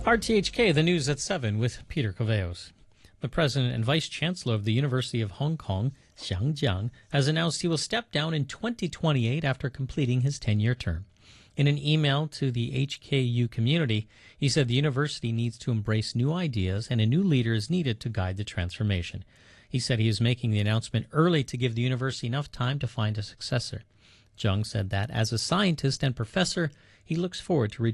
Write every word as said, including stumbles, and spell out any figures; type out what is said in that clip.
R T H K, the news at seven with Peter Coveos. The president and vice chancellor of the University of Hong Kong, Xiang Jiang, has announced he will step down in twenty twenty-eight after completing his ten-year term. In an email to the H K U community, he said the university needs to embrace new ideas and a new leader is needed to guide the transformation. He said he is making the announcement early to give the university enough time to find a successor. Jiang said that as a scientist and professor, he looks forward to returning